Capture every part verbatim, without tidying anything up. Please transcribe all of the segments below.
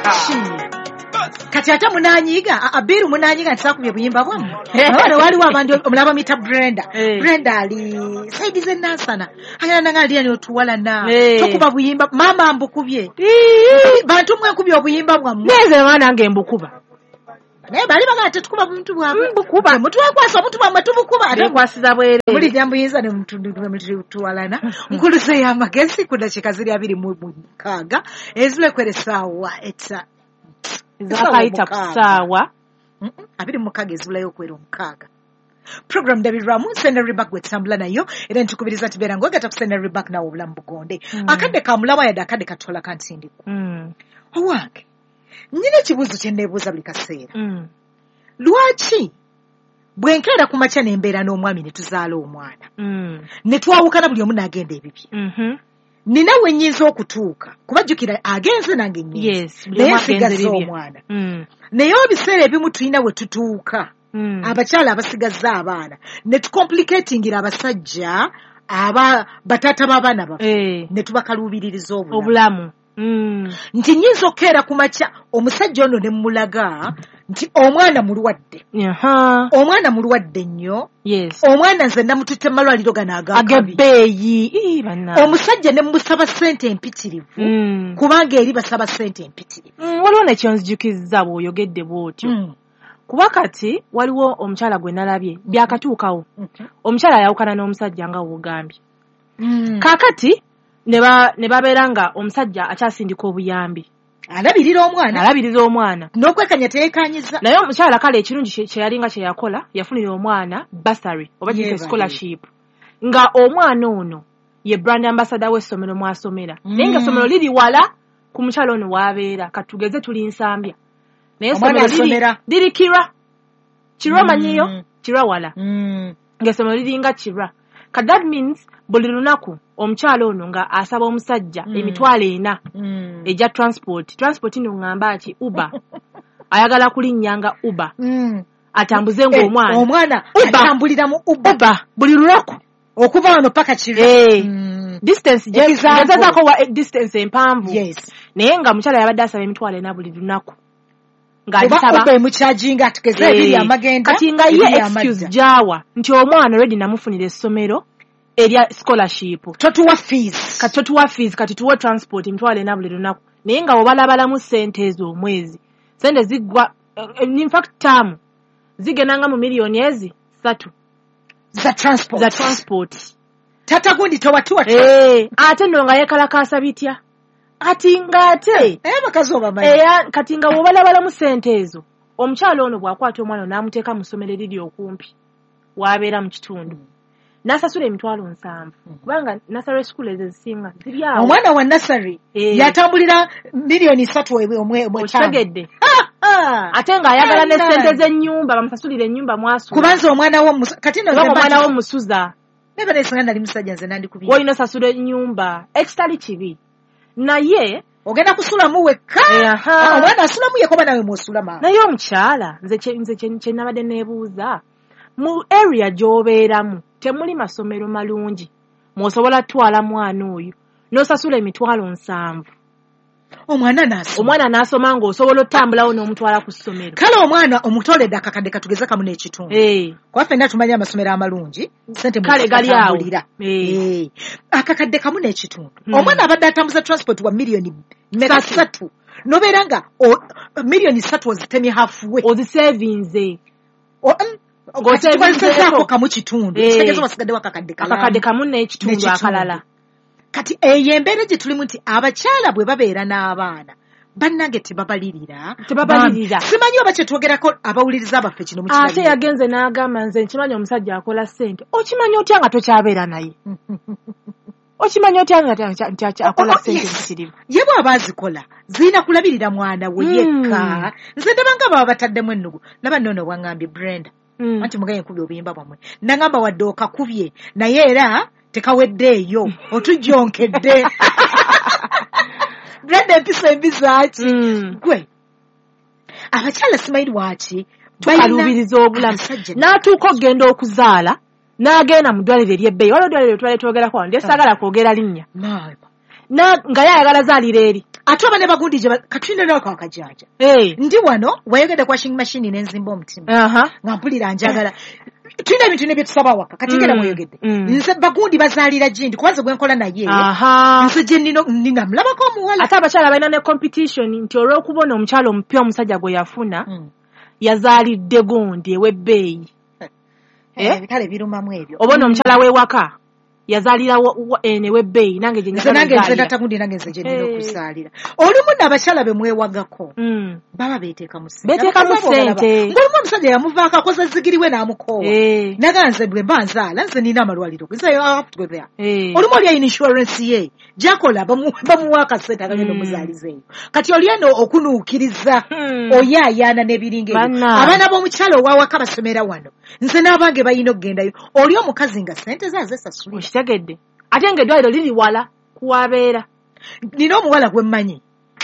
kati ate munanyiga abiru munanyiga ntisakubye buyimba bwamu abana waliwo abantu omulaba mita Brenda Brenda ali saidi ze nasana ayana nanga ali ani otuwalana tokuba buyimba mama mbukubye bantu mwe kubye obuyimba bwamu neze mwana nge mbukuba naye bali bagate tukuba muntu bwabwe mbukuba mutu wakwasa omuntu bwamwe tubukuba ate kwasiza bwere muri jambo yinza ne muntu ndwe tuwalana nkuluze ya magezi kuna chikaziri abiri mu kaga ezule kweresawa etsa zakaita kusawa abiri mukaga ezula yokwera omukaga program David Ramu send reback with sambla nayo era ntukubiriza tibera ngo gata kusend reback na obula mbugonde akade kamulawa ya dakade katola kansindi mm owange nyine kibuzo kyennebuuza buli kaseera lwaki bwenkera ku makya n'embeera n'omwami ne tuzaala omwana ne twawukana buli omu n'agenda ebibi nina we nnyinza okutuuka kubajjukira agenze nange nnyinza naye nsigaza omwana naye ebiseera ebimu tulina we tutuuka abakyala abasigaza abaana ne tucomplicatingira abasajja aba bataata b'abaana baffe ne tubakaluubiririza obulamu nti nnyinza okkeera ku makya omusajja ono ne mmulaga nti omwana mulwadde omwana mulwadde nnyo omwana nze namututte malwaliro gano agabbeeyi omusajja ne mmusaba ssente empitirivu kubanga eri basaba ssente empitirivu waliwo nekyonzijukizza bw'oyogedde bw'otyo kuba kati waliwo omukyala gwe nalabye byakatuukawo omukyala yawukana n'omusajja nga woogambye kaakati neba nebabeera nga omusajja akyasindika obuyambi alabirira omwana alabirira omwana n'okwekanya teyekanyiza naye omukyala kale ekirungi kye yalinga kye yakola yafunira omwana bursary oba kiyite scholarship nga omwana ono ye brand ambassador w'essomero mwasomera naye nga essomero liri wala ku mukyala ono waabeera katugeze tuli nsambya naye essomero liri liri Kira Kira manyiyo Kira wala nga essomero liringa Kira ka that means buli lunaku omukyala ono nga asaba omusajja mm. emitwalo ena mm. eja transport transport ino ngamba ki Uber ayagala kulinnyanga Uber mm. atambuze ngo omwana eh, omwana atambulira mu Uber, Uber. buli lunaku okuva wano paka Kira eh. mm. distance je yazako wa distance empanvu yes. naye nga omukyala yabadde asaba emitwalo ena buli lunaku nga alisaba Uber mucharging atukeze eh. bili amagenda kati nga ye excuse jawa nti omwana already namufunira essomero area scholarship totuwa fees kati totuwa fees kati tuwa transport mtwale na buli lunaku naye nga obalabala mu sente ezo omwezi sente zigwa uh, in fact term zigenanga mu milioni ezi tatu za transport za transport tata gundi towatuwa eh ate ndonga yekala kasa bitya ati ngate eh bakazi obamanyi eh kati nga obalabala mu sente ezo omukyalo ono bwakwata omwana namuteeka mu ssomero liri okumpi wabeera mu kitundu nasasula emitwalo nsanvu kubanga nasare school ezisinga ziri awo omwana wa nasari e. yatambulira milioni tatu omwe omwegedde ate nga ayagala ne sente z'ennyumba bamusasulira ennyumba mwasu kubanza omwana wo kati no omwana wo musuza nebe nesanga nali musajja nze nandi kubi woyino sasula ennyumba extra kibi naye ogenda kusula mu wekka omwana asula mu yekoba nawe mwosula ma naye omukyala nze nze kye nabadde nebuuza mu area gy'obeeramu temuli masomero malungi mwosobola twala mwana oyo n'osasula emitwalo nsanvu omwana naso omwana nasoma ngo osobola otambulawo n'omutwala ku ssomero kale omwana omutolede akakadde katugeza kamu n'ekitundu eh kwa fenna tumanya amasomero amalungi sente kale gali awo eh akakadde kamu n'ekitundu hmm. omwana abadde atambuza transport wa milioni tatu noberanga milioni tatu ozitemye halfway ozi savings eh o ngosebizeeko kamu kitundu kitegeeza basigadde wakakadde kalala akakadde kamu n'ekitundu akalala kati eyembeera gye tulimu nti abakyala bwe babeera n'abaana bannange tebabalirira tebabalirira simanyi oba kyetwogerako abawuliriza baffe kino mu ate yagenze n'agamba nze nkimanyi omusajja akola ssente okimanyi otya nga tokyabeera naye okimanyi otya nga akola ssente mukirimu ye bw'aba azikola zirina kulabirira mwana we yekka nze ndaba nga baba bataddemu ennugu naba nnono bwangambye Brenda Mm. anti mugaye nkubye obuyimba bwamwe nangamba wadde okakubye naye era tekaweddeeyo otujjonkedde Brenda empisa embi zaaki mm. gwe abakyala simanyi lwaki tukalubiriza obulamu n'atuuka okgenda okuzaala n'agenda mu ddwaliro ery'ebbeeyi waliwo ddwaliro twali twogerako ndi esagala kwogera linnya na nga yayagala zaalira eri ate oba ne bagundi gye katwinderako akajanja ndi wano wayogedde ku washing machine n'enzimba omutima nga mpulira njagala tulina ebintu ne bye tusaba waka kati ngera mweyogedde nze bagundi bazaalira gindi kubanze gwe nkola naye nze gye nina mulabako omuwala ate abakyala balina ne competition nti olw'okubona omukyala omupya omusajja gwe yafuna yazaalidde gundi ew'ebbeeyi ebitale birumamu ebyo obona omukyala w'ewaka yazaalira ew'ebbeeyi nange gye nange nze natagundi nange nze gye nina okuzaalira olumu n'abakyala be mwewagako baba beeteeka mu ssente beeteeka mu ssente ng'olumu omusajja yamuvaako akoza zigiriwe n'amukoowa naga nze bwe mba nzaala nze nina amalwaliro olumu oli ayina insurance ye gyakola bamuwa akasente akagenda omuzaalizeeyo kati oli eno okunuukiriza oyaayaana n'ebiringa ebyo abaana b'omukyala owawaka basomera wano nze n'abange balina okugendayo oli omukazi nga ssente ze azesasulira tegedde ate ng'eddwaliro liri wala kuwabeera nina omuwala gwe mmanyi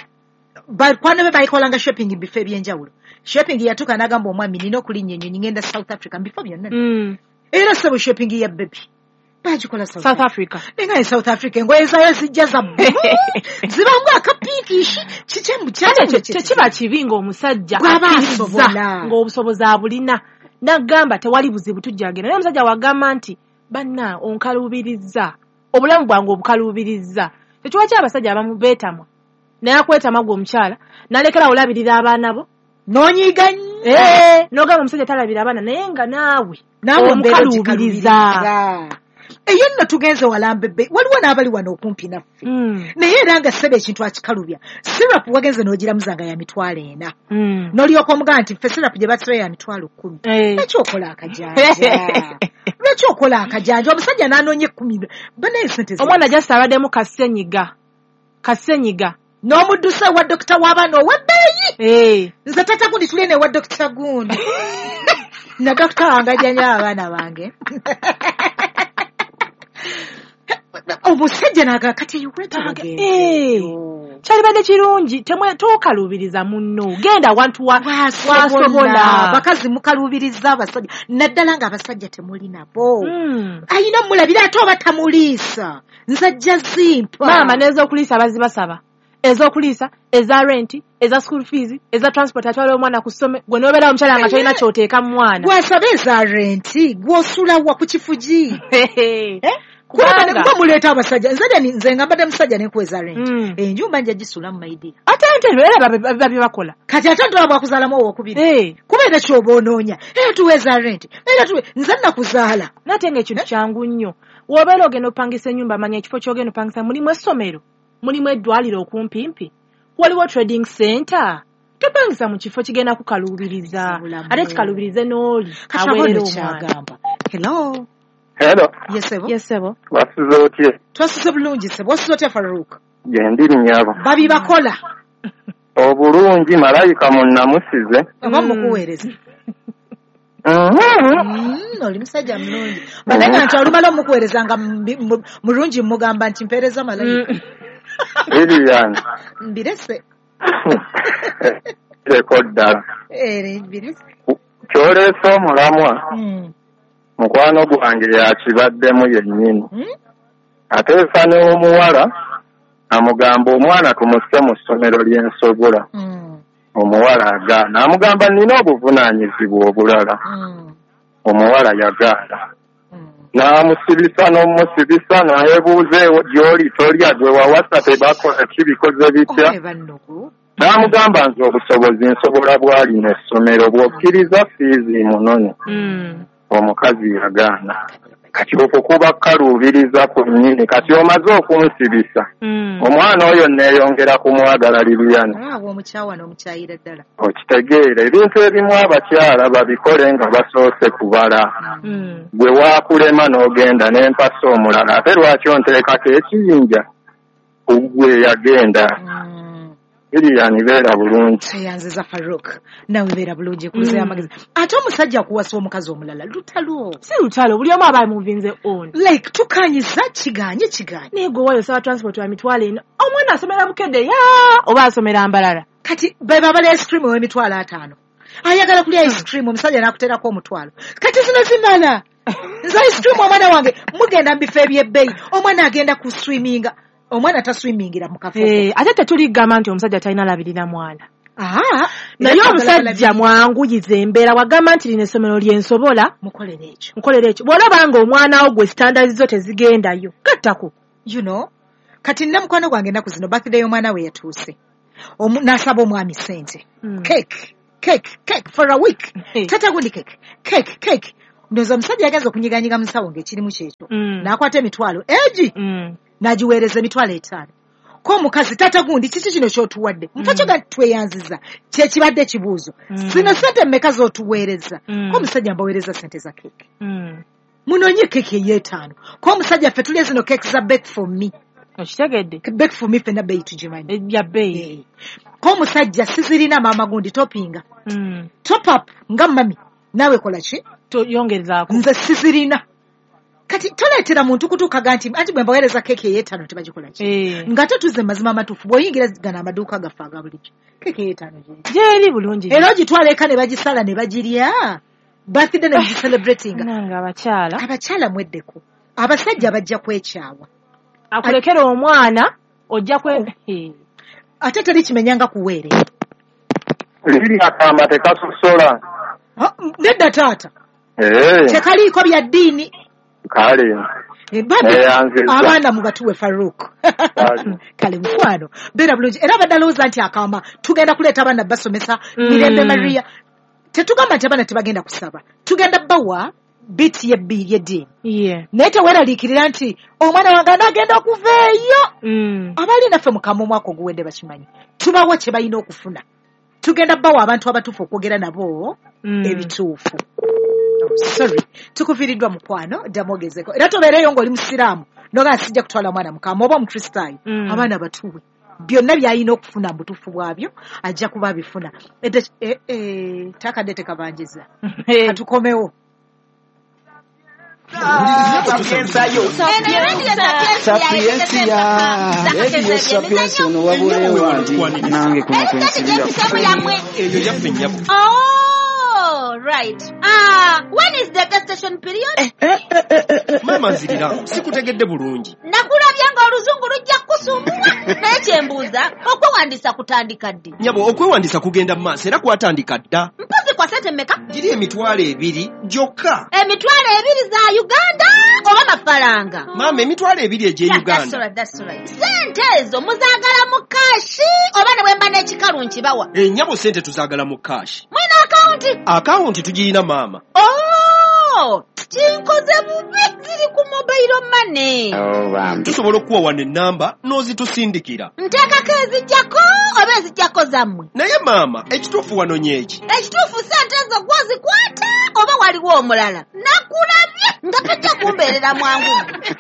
bakwana be bayikolanga shopping bifo ebyenjawulo shopping yatuuka n'agamba omwami nina okulinnya ennyonyi ngenda South Africa mu bifo byonna era sebo shopping ya baby bagikola South Africa nenga South Africa engoye zayo zijja za bbulu zibamu akapinkishi kikyembu kyakyo tekiba kibi ng'omusajja akkiriza ng'obusobozi abulina n'agamba tewali buzibu tujjagenda naye omusajja wagamba nti banna onkaluubiriza obulamu bwange obukaluubiriza tekiwaki abasajja abamu beetamwa naye akwetama gwe omukyala n'alekera olabirira abaana bo n'onyiiga n'ogamba omusajja talabira abaana naye nga naawe omukaluubiriza eyo nno tugenze walambebbe waliwo n'abali wano okumpi naffe naye era nga ssebe ekintu akikalubya sirapu wagenze n'ogiramuzanga ya mitwalo ena n'olyoka omugamba nti ffe sirapu gye batira ya mitwalo kkumi lwaki okola akajanja lwaki okola akajanja omusajja n'anoonya ekkumi banaye sente omwana jasi abaddemu kasenyiga kasenyiga n'omudduse wa dokita w'abaana ow'ebbeeyi nze tata gundi tuli ne wa dokita gundi na dokita wange ajjanya abaana bange omusajja naga kati yuwetaage kyalibadde kirungi tookaluubiriza munno genda wantu wasobola bakazi mukaluubiriza abasajja naddala ng'abasajja temuli nabo ayina mulabira ate oba tamuliisa nzajja zimpa maama n'ez'okuliisa bazibasaba ez'okuliisa eza renti eza school fees eza transport atwala omwana ku ssomero gwe n'obeera omukyala nga tolina ky'oteeka mu mwana gwasaba eza renti gw'osulawa ku kifugi kuba muleeta abasajja nze nga mbadde musajja nenkuweza renti enjumba nja gisula mu maidiya ate ate era babye bakola kati ate ntola bwakuzalamu owokubiri kubeera kyoba onoonya era tuweza renti era nze nakuzaala nate ng'ekintu kyangu nnyo w'obeera ogenda opangisa ennyumba manya ekifo ky'ogenda opangisa mulimu essomero mulimu eddwaliro okumpimpi waliwo trading center topangisa mu kifo kigenda kukaluubiriza ate kikaluubirize n'oli aweerera omwana hello Hello. Yes, sebo. Yes, sebo. Wasuze otye? Twasuze bulungi sebo. Wasuze otya Farouk? Gendiri nyabo. Babi bakola. Obulungi malayika munnamusize. Aba mukuweereza. Mhm. Oli musajja mulungi. Bananga nti olumala mukuweereza nga mulungi mugamba nti mpeereza malayika. Lilian. Mbirese. Rekoda. Eh, mbirese. Kyoleso mulamwa. Mm. Mukwano gwange yakibaddemu yennyini ateesa n'omuwala amugamba omwana tumusse mu ssomero ly'ensogola omuwala agaana amugamba nina obuvunaanyizibwa obulala omuwala yagaana n'amusibisa n'omusibisa n'ayebuuza gy'oli tolya gwe wawasa tebakola kibikoze bitya n'amugamba nze obusobozi nsobola bw'alina essomero bw'okkiriza fiizi munone omukazi yagaana kati okukuba kaluubiriza ku nnyini kati omaze okunsibisa omwana oyo neeyongera kumwagala Liliana okitegeera ebintu ebimu abakyala babikole nga basoose kubala gwe waakulema n'ogenda n'empasa omulala ate lwaki onteekako ekiyinja gwe yagenda Lilian beera bulungi teyanziza Farouk nawe beera bulungi kuze amagezi ate omusajja kuwasa omukazi omulala lutalo si lutalo buli omu aba muvinze on like tukanyiza kiganye kiganye nego wayo sawa transport wa mitwalo eno omwana asomera bukedde ya oba asomera mbalala kati baba bale ice cream w'emitwalo ataano ayagala kulya ice cream omusajja n'akuteerako omutwalo kati zino zimala nza ice cream omwana wange mugenda mu bifo eby'ebbeeyi omwana agenda ku streaminga omwana taswimingira mu kafo eh ate tetuligamba nti omusajja talina labirira mwana aha naye omusajja mwanguyiza embeera wagamba nti lino essomero lyensobola mukolere ekyo mukolere ekyo bw'olaba nga omwana wo gwe standards zo tezigendayo gattako you know kati nina mukwano gwange ennaku zino birthday y'omwana we yatuuse n'asaba omwami sente cake cake cake for a week tata gundi cake cake cake ndoza omusajja yagenza okunyiganyiga mu nsawo ng'ekirimu kyekyo n'akwata emitwalo egi n'agiweereza emitwalo etaano ko omukazi tata gundi kiki kino ky'otuwadde mpakyo ga tweyanziza kye kibadde ekibuuzo zino sente mmeka z'otuweereza ko omusajja mbaweereza sente za cake munoonye cake ey'etaano ko omusajja ffe tulya zino cake za bake for me okitegedde bake for me ffenna bbeeyi tugimanyi ya bbeeyi ko omusajja sizirina maama gundi topinga top up nga mami naawe kola ki yongerezaako nze sizirina kati toleetera muntu kutuukaga nti anti bwe mbaweereza keeki ey'etaano tebagikola ki ng'ate tuzze mazima amatuufu bw'oyingira gano amaduuka gaffe aga bulijjo keeki ey'etaano gyeri bulungi era ogitwala eka ne bagisala ne bagirya birthday ne bagicelebratinga nanga abakyala abakyala mweddeko abasajja bajja kwekyawa akulekera omwana ojja kwe ate teri kimenyanga kuweere liri akamba tekasosola nedda taata tekaliiko bya ddiini kale abaana mubatuwe Farouk kale mukwano beera bulungi era badalowooza nti akamba tugenda kuleeta abaana basomesa Mirembe Maria tetugamba nti abaana tebagenda kusaba tugenda bawa biti y'eddiini naye teweeraliikirira nti omwana wange anaagenda okuva eyo abaali naffe mukama omwaka oguwedde bakimanyi tubawo kye balina okufuna tugenda bawa abantu abatuufu okwogera nabo ebituufu sorry tukufiiriddwa mukwano ddamu ogezeko era tobeereyo ng'oli musiraamu noga sijja kutwala mwana mukama oba omukristaayo abaana batuwe byonna by'alina okufuna mu butuufu bwabyo ajja kuba abifuna taakadde tekabanjiza katukomewo rediyo sapiensi ono wabulewa ndi nange kuno kwensirira eyo yaffe nnyabo right. Ah, when is the gas station period? Eh, eh, eh, eh, eh. Mama nzirira, sikutegedde bulungi. Nakulabya nga oluzungu lujja kusumbua. Naye kyembuuza, okwewandisa kutandika ddi? Nyabo, okwewandisa kugenda mu maaso era kwatandika dda. Mpozi kwa sente mmeka? Giri emitwalo ebiri gyokka. Emitwalo ebiri za Uganda oba mafalanga? Mama, emitwalo ebiri egye Uganda. That's right, that's right. Sente ezo muzaagala mu kashi oba ne bwemba n'ekikalu nkibawa? Eh, nyabo sente tuzaagala mu kashi. Mwina akawunti? Akawunti tugirina mama. Oh! Kinkoze bubi ziri ku mobile money. Oh, bambi. Tusobola okuwa wano ennamba n'ozitusindikira. Nteekako ezijjako oba ezijjako zammwe? Naye mama, ekituufu wano nyeki. Ekituufu sente ezo gwozikwata oba waliwo omulala? Nakulabye nga tajja kumbeerera mwangu.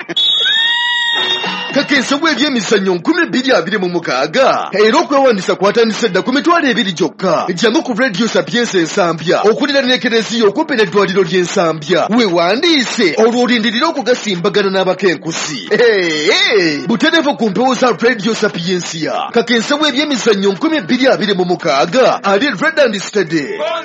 Kakensa bw'ebyemizannyo nkumi bbiri abiri mu mukaaga era okwewandisa kwatandise dda ku mitwalo ebiri gyokka. Jjangu ku rediyo sapiensi ensambya okulira n'ekereziya okumpi n'eddwaliro ly'ensambya weewandiise olwo olindirira okugasimbagana n'abakenkusi. Butereevu ku mpewo za rediyo sapiensiya. Kakensa bw'ebyemizannyo nkumi bbiri abiri mu mukaaga ali red and steady.